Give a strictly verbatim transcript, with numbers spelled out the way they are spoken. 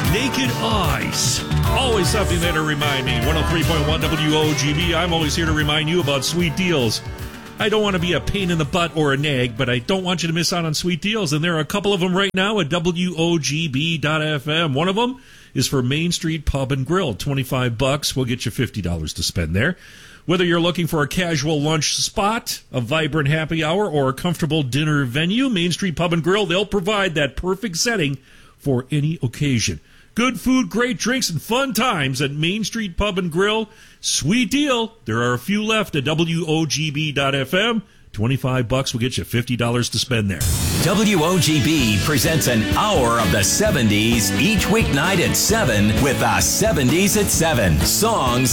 Naked Eyes. Always something there to remind me. one oh three point one W O G B. I'm always here to remind you about sweet deals. I don't want to be a pain in the butt or a nag, but I don't want you to miss out on sweet deals. And there are a couple of them right now at W O G B dot F M. One of them is for Main Street Pub and Grill. twenty-five bucks will get you fifty dollars to spend there. Whether you're looking for a casual lunch spot, a vibrant happy hour, or a comfortable dinner venue, Main Street Pub and Grill, they'll provide that perfect setting for any occasion. Good food, great drinks, and fun times at Main Street Pub and Grill. Sweet deal. There are a few left at W O G B dot F M. twenty-five bucks will get you fifty dollars to spend there. W O G B presents an hour of the seventies each weeknight at seven with the seventies at seven. Songs